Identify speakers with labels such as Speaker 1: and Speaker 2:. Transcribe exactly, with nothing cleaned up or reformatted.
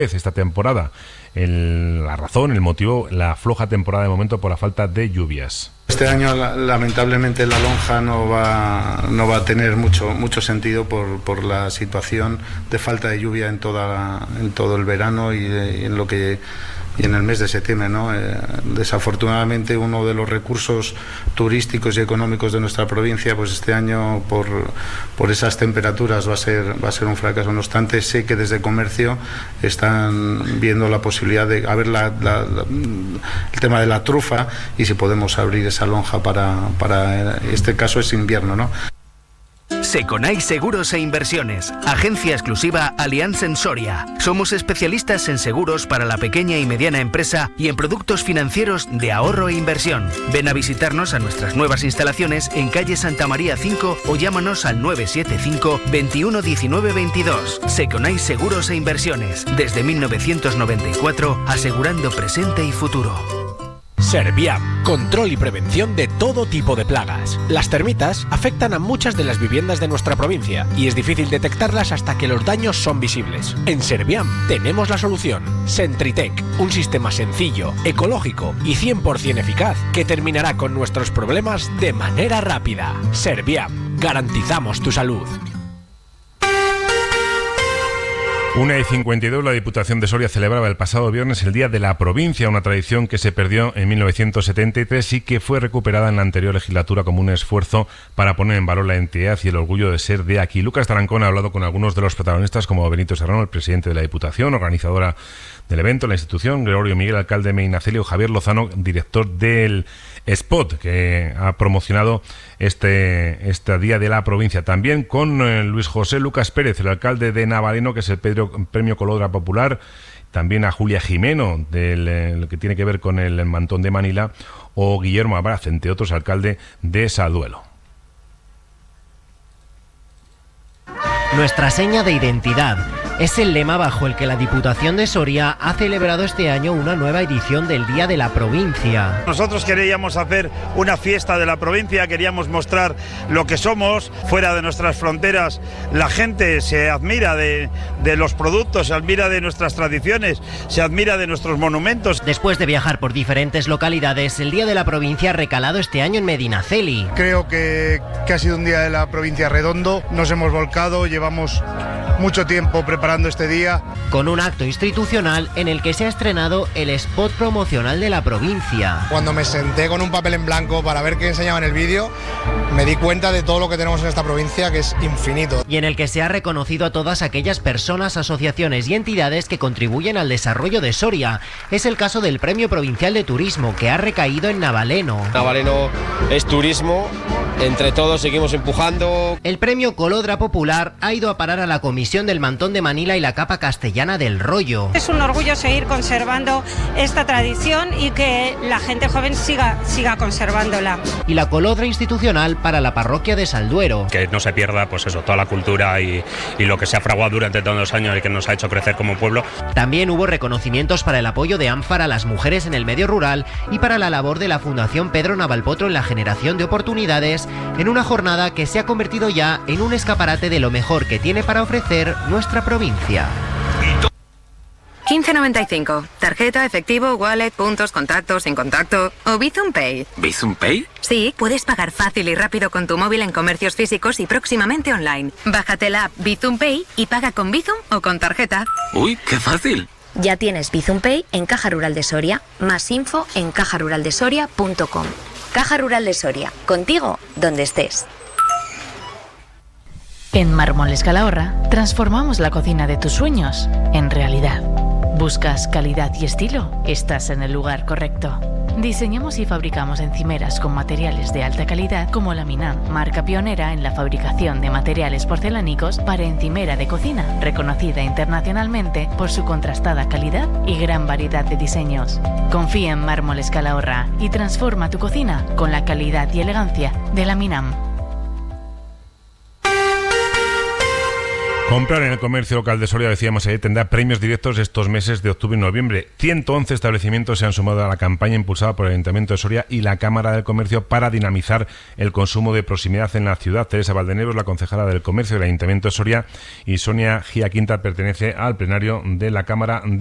Speaker 1: esta temporada. El, la razón, el motivo, la floja temporada de momento por la falta de lluvias.
Speaker 2: Este año lamentablemente la lonja no va, no va a tener mucho, mucho sentido por, por la situación de falta de lluvia en, toda, en todo el verano y, y en lo que y en el mes de septiembre, ¿no? Eh, desafortunadamente uno de los recursos turísticos y económicos de nuestra provincia, pues este año por, por esas temperaturas va a ser va a ser un fracaso. No obstante, sé que desde comercio están viendo la posibilidad de a ver la, la, la, el tema de la trufa y si podemos abrir esa lonja para, para este caso es invierno, ¿no?
Speaker 3: Seconai Seguros e Inversiones, agencia exclusiva Allianz en Soria. Somos especialistas en seguros para la pequeña y mediana empresa y en productos financieros de ahorro e inversión. Ven a visitarnos a nuestras nuevas instalaciones en calle Santa María cinco o llámanos al nueve siete cinco, veintiuno diecinueve veintidós. Seconai Seguros e Inversiones, desde mil novecientos noventa y cuatro, asegurando presente y futuro.
Speaker 4: Serviam, control y prevención de todo tipo de plagas. Las termitas afectan a muchas de las viviendas de nuestra provincia y es difícil detectarlas hasta que los daños son visibles. En Serviam tenemos la solución. Sentritec, un sistema sencillo, ecológico y cien por ciento eficaz que terminará con nuestros problemas de manera rápida. Serviam, garantizamos tu salud.
Speaker 1: una y cincuenta y dos, la Diputación de Soria celebraba el pasado viernes el Día de la Provincia, una tradición que se perdió en mil novecientos setenta y tres y que fue recuperada en la anterior legislatura como un esfuerzo para poner en valor la identidad y el orgullo de ser de aquí. Lucas Tarancón ha hablado con algunos de los protagonistas como Benito Serrano, el presidente de la Diputación, organizadora del evento, la institución, Gregorio Miguel, alcalde de Medinaceli, o Javier Lozano, director del Spot, que ha promocionado este, este Día de la Provincia. También con eh, Luis José Lucas Pérez, el alcalde de Navaleno, que es el Pedro, Premio Colodra Popular. También a Julia Jimeno, del eh, lo que tiene que ver con el Mantón de Manila, o Guillermo Abraz, entre otros, alcalde de Salduelo.
Speaker 5: Nuestra seña de identidad es el lema bajo el que la Diputación de Soria ha celebrado este año una nueva edición del Día de la Provincia.
Speaker 6: Nosotros queríamos hacer una fiesta de la provincia, queríamos mostrar lo que somos fuera de nuestras fronteras. La gente se admira de, de los productos, se admira de nuestras tradiciones, se admira de nuestros monumentos.
Speaker 5: Después de viajar por diferentes localidades, el Día de la Provincia ha recalado este año en Medinaceli.
Speaker 7: Creo que, que ha sido un Día de la Provincia redondo, nos hemos volcado, llevamos mucho tiempo preparando este día.
Speaker 5: Con un acto institucional en el que se ha estrenado el spot promocional de la provincia.
Speaker 7: Cuando me senté con un papel en blanco para ver qué enseñaba en el vídeo, me di cuenta de todo lo que tenemos en esta provincia, que es infinito.
Speaker 5: Y en el que se ha reconocido a todas aquellas personas, asociaciones y entidades que contribuyen al desarrollo de Soria. Es el caso del Premio Provincial de Turismo, que ha recaído en Navaleno.
Speaker 8: Navaleno es turismo, entre todos seguimos empujando.
Speaker 5: El Premio Colodra Popular ha ido a parar a la Comisión del Mantón de Manila y la Capa Castellana del Rollo.
Speaker 9: Es un orgullo seguir conservando esta tradición y que la gente joven siga, siga conservándola.
Speaker 5: Y la Colodra Institucional para la parroquia de Salduero.
Speaker 10: Que no se pierda, pues eso, toda la cultura y, y lo que se ha fraguado durante todos los años y que nos ha hecho crecer como pueblo.
Speaker 5: También hubo reconocimientos para el apoyo de ANFAR a las mujeres en el medio rural y para la labor de la Fundación Pedro Navalpotro en la generación de oportunidades, en una jornada que se ha convertido ya en un escaparate de lo mejor que tiene para ofrecer nuestra provincia.
Speaker 11: quince noventa y cinco. Tarjeta, efectivo, wallet, puntos, contactos, sin contacto o Bizum Pay.
Speaker 12: ¿Bizum Pay?
Speaker 11: Sí, puedes pagar fácil y rápido con tu móvil en comercios físicos y próximamente online. Bájate la app Bizum Pay y paga con Bizum o con tarjeta.
Speaker 12: ¡Uy, qué fácil!
Speaker 13: Ya tienes Bizum Pay en Caja Rural de Soria. Más info en caja rural de soria punto com. Caja Rural de Soria. Contigo, donde estés.
Speaker 14: En Mármoles Calahorra transformamos la cocina de tus sueños en realidad. ¿Buscas calidad y estilo? Estás en el lugar correcto. Diseñamos y fabricamos encimeras con materiales de alta calidad como la Minam, marca pionera en la fabricación de materiales porcelánicos para encimera de cocina, reconocida internacionalmente por su contrastada calidad y gran variedad de diseños. Confía en Mármoles Calahorra y transforma tu cocina con la calidad y elegancia de la Minam.
Speaker 1: Comprar en el comercio local de Soria, decíamos ayer, tendrá premios directos estos meses de octubre y noviembre. ciento once establecimientos se han sumado a la campaña impulsada por el Ayuntamiento de Soria y la Cámara del Comercio para dinamizar el consumo de proximidad en la ciudad. Teresa Valdenebro es la concejala del Comercio del Ayuntamiento de Soria y Sonia Gia Quinta pertenece al plenario de la Cámara de